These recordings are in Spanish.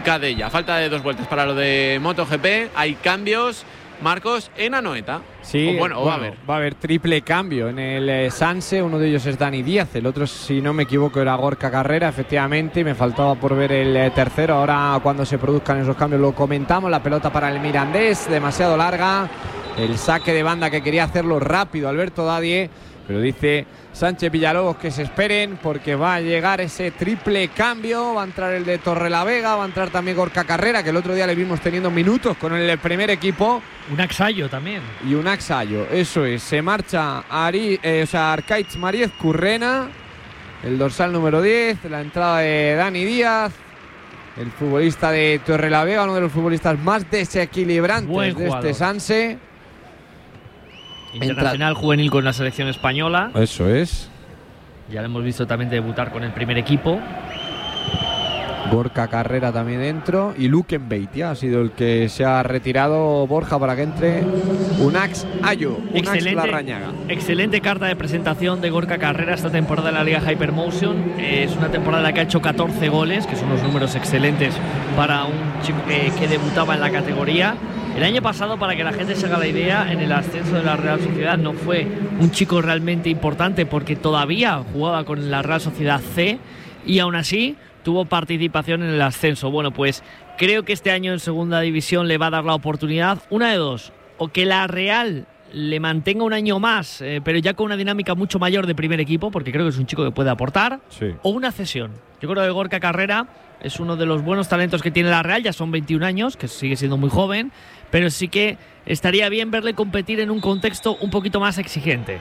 Cadella. Falta de 2 vueltas para lo de MotoGP. Hay cambios, Marcos, en Anoeta. Sí, va a haber triple cambio en el Sanse. Uno de ellos es Dani Díaz, el otro, si no me equivoco, era Gorka Carrera, efectivamente. Me faltaba por ver el tercero. Ahora, cuando se produzcan esos cambios, lo comentamos. La pelota para el Mirandés, demasiado larga. El saque de banda que quería hacerlo rápido Alberto Dadie, pero dice Sánchez Villalobos que se esperen porque va a llegar ese triple cambio. Va a entrar el de Torrelavega, va a entrar también Gorka Carrera, que el otro día le vimos teniendo minutos con el primer equipo. Un Axayo también. Y un Axayo, eso es. Se marcha Arkaitz Mariez Currena, el dorsal número 10, la entrada de Dani Díaz, el futbolista de Torrelavega, uno de los futbolistas más desequilibrantes de este Sanse. Internacional juvenil con la selección española. Eso es. Ya lo hemos visto también debutar con el primer equipo. Gorka Carrera también dentro. Y Luken Beitia ha sido el que se ha retirado, Borja, para que entre Unax Ayo. Unax Larrañaga. Excelente carta de presentación de Gorka Carrera esta temporada en la Liga Hypermotion. Es una temporada en la que ha hecho 14 goles, que son unos números excelentes para un chico que debutaba en la categoría. El año pasado, para que la gente se haga la idea, en el ascenso de la Real Sociedad no fue un chico realmente importante porque todavía jugaba con la Real Sociedad C y aún así tuvo participación en el ascenso. Bueno, pues creo que este año en segunda división le va a dar la oportunidad, una de dos, o que la Real le mantenga un año más, pero ya con una dinámica mucho mayor de primer equipo, porque creo que es un chico que puede aportar, sí, o una cesión. Yo creo que Gorka Carrera es uno de los buenos talentos que tiene la Real, ya son 21 años, que sigue siendo muy joven, pero sí que estaría bien verle competir en un contexto un poquito más exigente.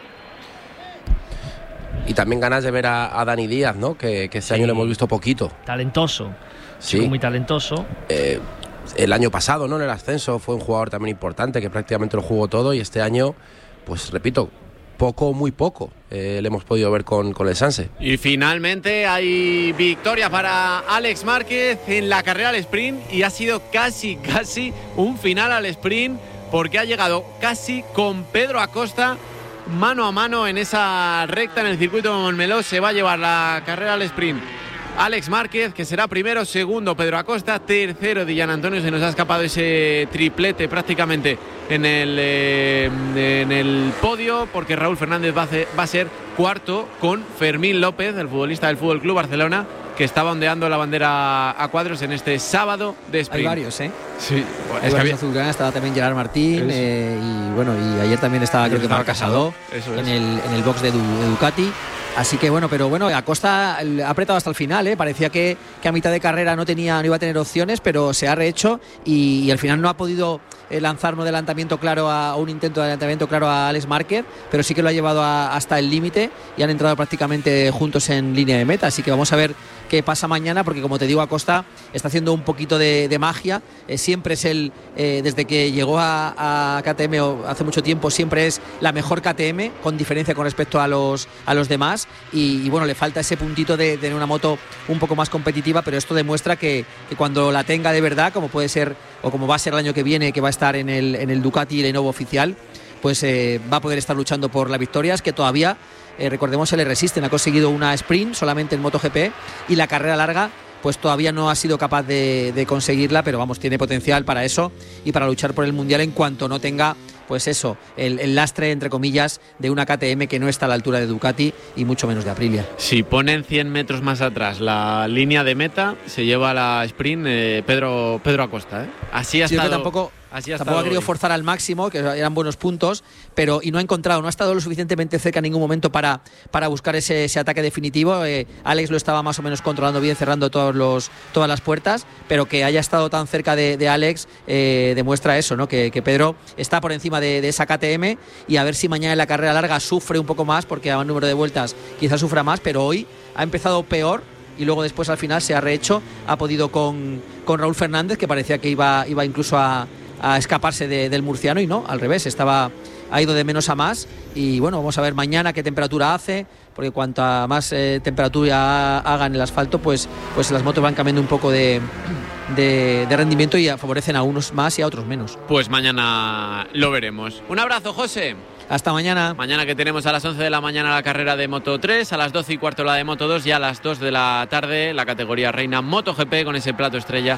Y también ganas de ver a Dani Díaz, ¿no? Que este año lo hemos visto poquito. Talentoso, sí, muy talentoso. El año pasado, ¿no? En el ascenso fue un jugador también importante que prácticamente lo jugó todo, y este año, pues repito, muy poco le hemos podido ver con el Sanse. Y finalmente hay victoria para Alex Márquez en la carrera al sprint, y ha sido casi un final al sprint, porque ha llegado casi con Pedro Acosta mano a mano en esa recta en el circuito de Montmeló. Se va a llevar la carrera al sprint Alex Márquez, que será primero, segundo Pedro Acosta, tercero Dillan Antonio. Se nos ha escapado ese triplete prácticamente en el podio, porque Raúl Fernández va a ser cuarto con Fermín López, el futbolista del Fútbol Club Barcelona, que estaba ondeando la bandera a cuadros en este sábado de sprint. Hay varios, ¿eh? Sí. Bueno, es que azulgrana, estaba también Gerard Martín, y bueno, y ayer también estaba, creo que Marc Casado en el box de Ducati. Así que bueno, pero bueno, Acosta ha apretado hasta el final, ¿eh? Parecía que a mitad de carrera no iba a tener opciones, pero se ha rehecho y al final no ha podido lanzar un adelantamiento claro un intento de adelantamiento claro a Alex Márquez, pero sí que lo ha llevado hasta el límite y han entrado prácticamente juntos en línea de meta. Así que vamos a ver qué pasa mañana, porque como te digo, Acosta está haciendo un poquito de magia. Siempre es desde que llegó a KTM hace mucho tiempo, siempre es la mejor KTM, con diferencia con respecto a los demás, y bueno, le falta ese puntito de tener una moto un poco más competitiva, pero esto demuestra que cuando la tenga de verdad, como puede ser o como va a ser el año que viene, que va a estar en el Ducati Lenovo oficial, pues va a poder estar luchando por las victorias, que todavía recordemos, se le resisten. Ha conseguido una sprint solamente en MotoGP, y la carrera larga pues todavía no ha sido capaz de conseguirla, pero vamos, tiene potencial para eso y para luchar por el Mundial en cuanto no tenga, pues eso, el lastre, entre comillas, de una KTM que no está a la altura de Ducati y mucho menos de Aprilia. Si ponen 100 metros más atrás la línea de meta, se lleva la sprint Pedro Acosta, ¿eh? Así ha estado. Tampoco ha querido forzar al máximo, que eran buenos puntos, pero no ha estado lo suficientemente cerca en ningún momento para buscar ese ataque definitivo. Alex lo estaba más o menos controlando bien, cerrando todas las puertas, pero que haya estado tan cerca de Alex demuestra eso, ¿no? Que Pedro está por encima de esa KTM, y a ver si mañana en la carrera larga sufre un poco más, porque a un número de vueltas quizás sufra más, pero hoy ha empezado peor y luego después al final se ha rehecho, ha podido con Raúl Fernández, que parecía que iba incluso a escaparse del murciano, y no, al revés, ha ido de menos a más. Y bueno, vamos a ver mañana qué temperatura hace, porque cuanta más temperatura haga en el asfalto, pues las motos van cambiando un poco de de rendimiento y favorecen a unos más y a otros menos. Pues mañana lo veremos. Un abrazo, José. Hasta mañana. Mañana, que tenemos a las 11 de la mañana la carrera de Moto 3, a las 12:15 la de Moto 2 y a las 2 de la tarde la categoría reina MotoGP con ese plato estrella